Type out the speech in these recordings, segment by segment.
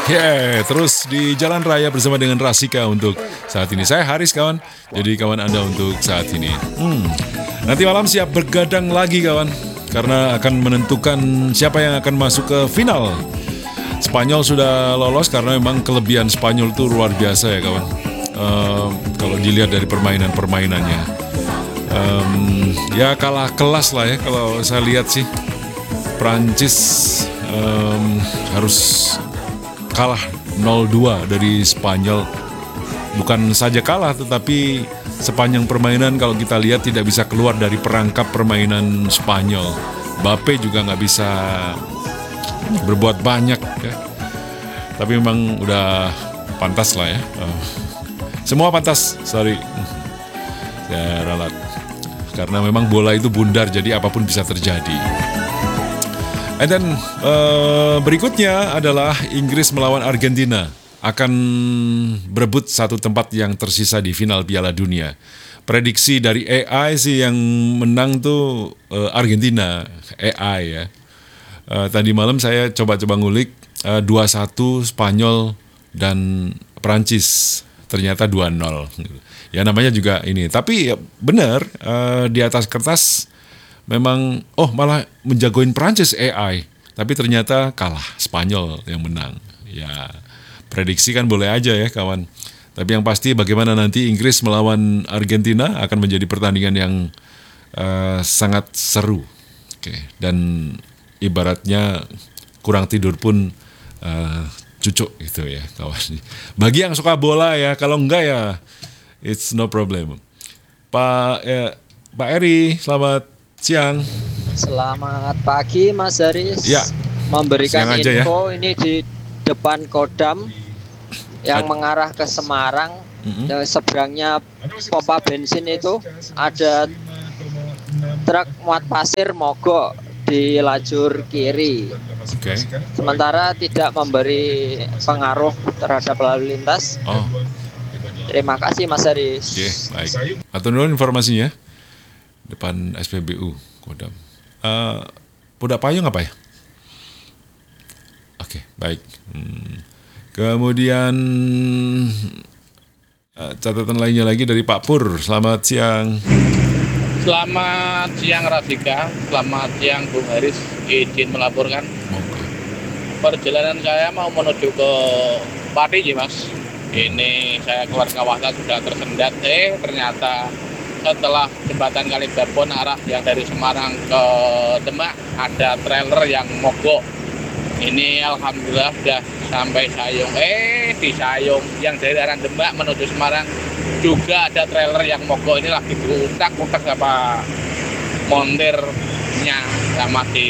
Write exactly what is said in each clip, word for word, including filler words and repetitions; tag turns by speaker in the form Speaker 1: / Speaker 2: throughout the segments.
Speaker 1: Yeah, terus di jalan raya bersama dengan Rasika untuk saat ini. Saya Haris kawan, jadi kawan Anda untuk saat ini. Hmm. Nanti malam siap bergadang lagi kawan, karena akan menentukan siapa yang akan masuk ke final. Spanyol sudah lolos karena memang kelebihan Spanyol itu luar biasa ya kawan. Uh, kalau dilihat dari permainan-permainannya, um, ya kalah kelas lah ya kalau saya lihat sih. Prancis um, harus kalah nol dua dari Spanyol. Bukan saja kalah, tetapi sepanjang permainan kalau kita lihat tidak bisa keluar dari perangkap permainan Spanyol. Mbappe juga nggak bisa berbuat banyak ya. Tapi memang udah pantas lah ya. Uh, semua pantas, sorry. Ya ralat. Karena memang bola itu bundar, jadi apapun bisa terjadi. And then uh, berikutnya adalah Inggris melawan Argentina, akan berebut satu tempat yang tersisa di final Piala Dunia. Prediksi dari A I sih yang menang tuh uh, Argentina, A I ya. Uh, tadi malam saya coba-coba ngulik uh, dua satu Spanyol dan Prancis, ternyata dua nol. Ya namanya juga ini, tapi ya benar uh, di atas kertas memang, oh malah menjagoin Prancis A I, tapi ternyata kalah, Spanyol yang menang. Ya, prediksi kan boleh aja ya kawan. Tapi yang pasti bagaimana nanti Inggris melawan Argentina akan menjadi pertandingan yang uh, sangat seru. Oke, dan ibaratnya kurang tidur pun uh, cucuk gitu ya kawan. Bagi yang suka bola ya, kalau enggak ya it's no problem. Pak ya, Pak Eri, selamat siang.
Speaker 2: Selamat pagi Mas Haris.
Speaker 1: Ya.
Speaker 2: Memberikan info
Speaker 1: ya.
Speaker 2: ini di depan Kodam yang
Speaker 1: Ad-
Speaker 2: mengarah ke Semarang.
Speaker 1: Mm-hmm.
Speaker 2: Yang seberangnya pompa bensin itu ada truk muat pasir mogok di lajur kiri.
Speaker 1: Oke. Okay.
Speaker 2: Sementara tidak memberi pengaruh terhadap lalu lintas.
Speaker 1: Oh.
Speaker 2: Terima kasih Mas Haris.
Speaker 1: Oke, okay, baik. Atau dulu informasinya. Depan S P B U Kodam. Uh, Pudak payung apa ya? Oke, okay, baik. Hmm. Kemudian uh, catatan lainnya lagi dari Pak Pur. Selamat siang.
Speaker 3: Selamat siang Radika. Selamat siang Bung Haris. Izin melaporkan.
Speaker 1: Okay.
Speaker 3: Perjalanan saya mau menuju ke Pati, Mas. Ini saya keluar kawasan sudah tersendat. Eh, ternyata setelah jembatan Kalibabon arah yang dari Semarang ke Demak ada trailer yang mogok. Ini alhamdulillah sudah sampai Sayung. Eh di Sayung yang dari arah Demak menuju Semarang juga ada trailer yang mogok. Ini lagi diutak-utak sama montirnya sama di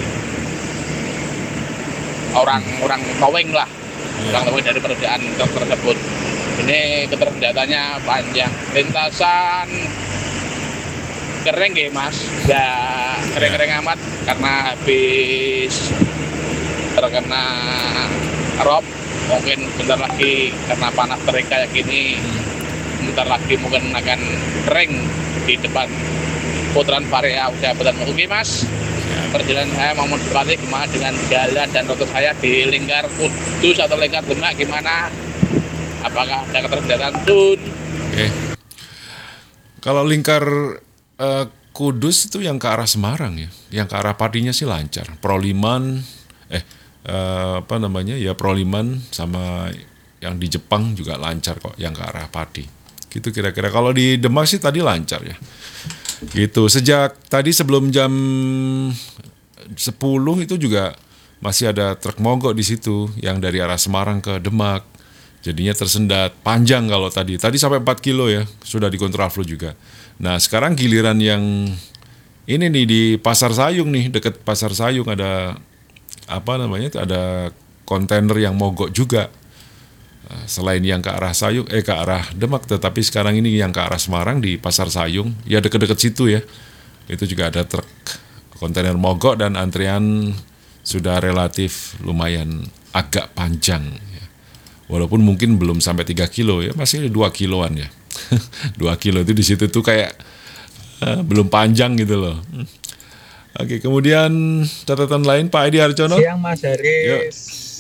Speaker 3: orang-orang towing lah, orang towing dari perusahaan tersebut. Ini ketersendatannya panjang. Lintasan kering ya Mas, nggak kering-kering amat karena habis terkena rob. Mungkin bentar lagi karena panas terik kayak gini, bentar lagi mungkin akan kering di depan putaran Varia usia betul. Oke Mas, perjalanan saya mau mendekati gimana dengan jalan dan rute saya di lingkar Kudus atau lingkar Demak gimana? Apakah ada ketersediaan tun?
Speaker 1: Oke. Kalau lingkar uh, Kudus itu yang ke arah Semarang ya, yang ke arah Padinya sih lancar. Proliman, eh uh, apa namanya ya Proliman sama yang di Jepang juga lancar kok, yang ke arah Padi. Gitu kira-kira. Kalau di Demak sih tadi lancar ya. Gitu. Sejak tadi sebelum jam sepuluh itu juga masih ada truk mogok di situ, yang dari arah Semarang ke Demak. Jadinya tersendat, panjang kalau tadi. Tadi sampai empat kilo ya, sudah di kontraflow juga. Nah sekarang giliran yang ini nih di Pasar Sayung nih, dekat Pasar Sayung ada apa namanya? Ada kontainer yang mogok juga. Selain yang ke arah Sayung, eh ke arah Demak, tetapi sekarang ini yang ke arah Semarang di Pasar Sayung, ya dekat-dekat situ ya. Itu juga ada truk kontainer mogok dan antrian sudah relatif lumayan agak panjang. Walaupun mungkin belum sampai tiga kilo ya, masih dua kiloan ya. dua kilo itu di situ tuh kayak uh, belum panjang gitu loh. Oke, kemudian catatan lain Pak Edi Harjono.
Speaker 4: Siang Mas Haris. Yuk.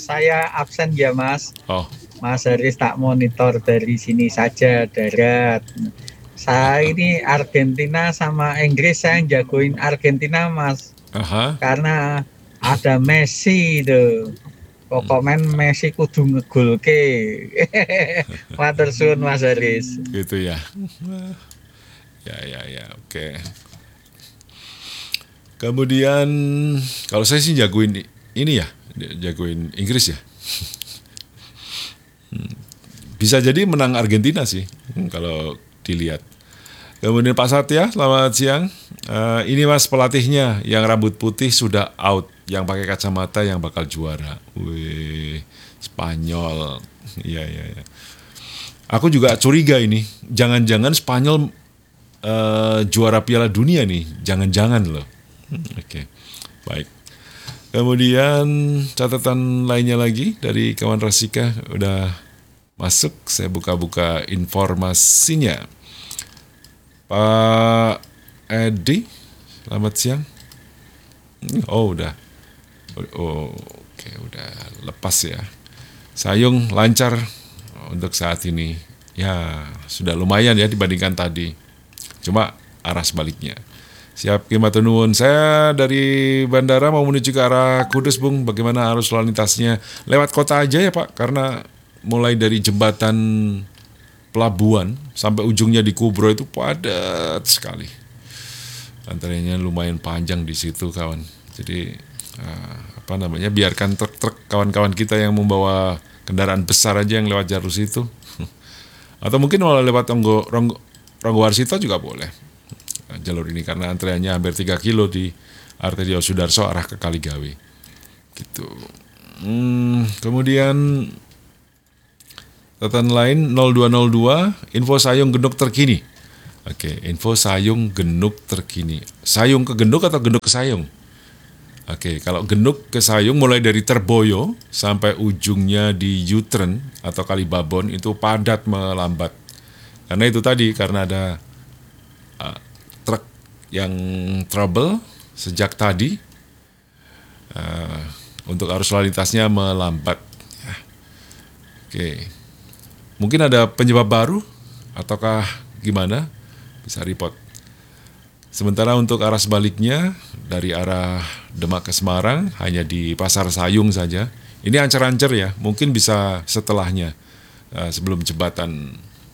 Speaker 4: saya absen ya Mas.
Speaker 1: Oh,
Speaker 4: Mas Haris tak monitor dari sini saja darat. Saya ini Argentina sama Inggris, saya jagoin Argentina Mas.
Speaker 1: aha,
Speaker 4: Karena ada Messi itu. Pokoknya Messi kudu ngegolke. Matur suwun Mas Haris.
Speaker 1: gitu ya. Ya, ya, ya, oke. Kemudian kalau saya sih jagoin ini ya, jagoin Inggris ya. Hmm, Bisa jadi menang Argentina sih, hmm, kalau dilihat. Kemudian Pak Satya, selamat siang. Eh, ini Mas pelatihnya yang rambut putih sudah out, yang pakai kacamata yang bakal juara. Wih, Spanyol. Iya, iya, iya. Aku juga curiga ini, jangan-jangan Spanyol eh, juara Piala Dunia nih, jangan-jangan loh. Hmm, Oke, baik. Kemudian catatan lainnya lagi dari kawan Rasika udah masuk, saya buka-buka informasinya. Pak Edi, selamat siang. Oh udah, oh, oke udah lepas ya. Sayung lancar untuk saat ini. Ya sudah lumayan ya dibandingkan tadi. Cuma arah sebaliknya. Siap, Kimatur nuwun. Saya dari bandara mau menuju ke arah Kudus, Bung. Bagaimana arus lalu lintasnya? Lewat kota aja ya, Pak? Karena mulai dari jembatan pelabuhan sampai ujungnya di Kubro itu padat sekali. Antaranya lumayan panjang di situ, kawan. Jadi eh, apa namanya? Biarkan truk-truk kawan-kawan kita yang membawa kendaraan besar aja yang lewat jalur situ. Atau mungkin malah lewat Ronggo Ronggo Ronggowarsito juga boleh. Jalur ini karena antreannya hampir tiga kilo di Arterio Sudarso arah ke Kaligawe gitu. Hmm, kemudian catatan lain nol dua nol dua info Sayung Genuk terkini. Oke, info Sayung Genuk terkini. Sayung ke Genuk atau Genuk ke Sayung? Oke, kalau Genuk ke Sayung mulai dari Terboyo sampai ujungnya di U-turn atau Kalibabon itu padat melambat. Karena itu tadi karena ada uh, truk yang trouble sejak tadi uh, untuk arus lalu lintasnya melambat. Ya. Oke, mungkin ada penyebab baru ataukah gimana? Bisa report. Sementara untuk arah sebaliknya dari arah Demak ke Semarang hanya di Pasar Sayung saja. Ini ancer-ancer ya, mungkin bisa setelahnya uh, sebelum jembatan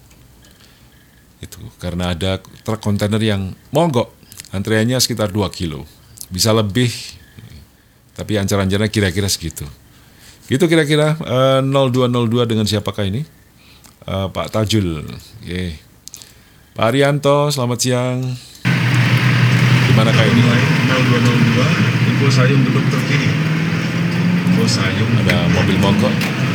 Speaker 1: itu karena ada truk kontainer yang mogok, antreannya sekitar dua kilo, bisa lebih, tapi ancar-ancarnya kira-kira segitu. Gitu kira-kira uh, nol dua nol dua dengan siapakah ini? Uh, Pak Tajul, okay. Pak Arianto, selamat siang. Gimana kah ini? nol dua nol dua, info Sayung Genuk terkini. Info Sayung ada mobil mogok.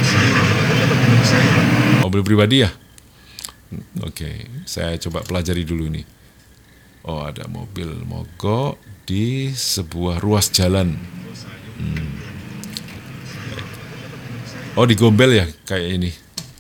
Speaker 1: Mobil pribadi ya? Oke, saya coba pelajari dulu nih. Oh, ada mobil mogok di sebuah ruas jalan. Hmm. Oh, di Gombel ya kayak ini.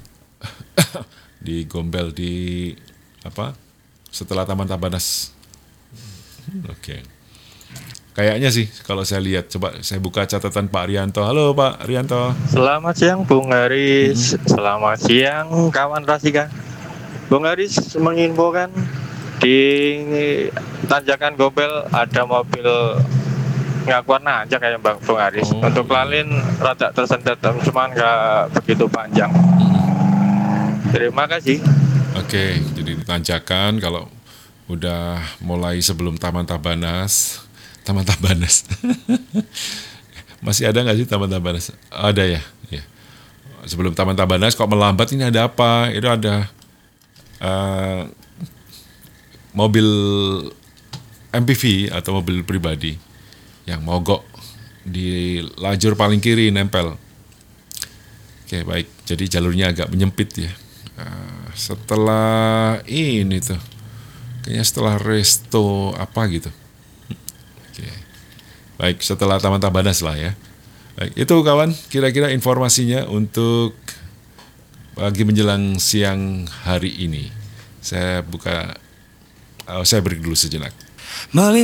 Speaker 1: Di Gombel di apa? Setelah Taman Tabanas. Oke. Kayaknya sih kalau saya lihat, coba saya buka catatan Pak Rianto. Halo Pak Rianto.
Speaker 5: Selamat siang Bung Haris, selamat siang kawan Rasika. Bung Haris menginfokan di tanjakan Gombel ada mobil ngakuan aja kayak Bang Bung Haris.
Speaker 1: Oh,
Speaker 5: Untuk
Speaker 1: iya.
Speaker 5: lalin rada tersendat, cuman nggak begitu panjang. Terima kasih.
Speaker 1: Oke, jadi ditanjakan kalau udah mulai sebelum Taman Tabanas. Taman Tabanas. Masih ada nggak sih Taman Tabanas? Ada ya? Ya. Sebelum Taman Tabanas kok melambat, ini ada apa? Itu ada uh, mobil M P V atau mobil pribadi yang mogok di lajur paling kiri nempel. Oke, baik. Jadi jalurnya agak menyempit ya. Uh, setelah ini tuh, kayaknya setelah resto apa gitu. Oke. Baik, setelah Taman Tabanas lah ya. Baik, itu kawan, kira-kira informasinya untuk pagi menjelang siang hari ini. Saya buka, oh, saya break dulu sejenak.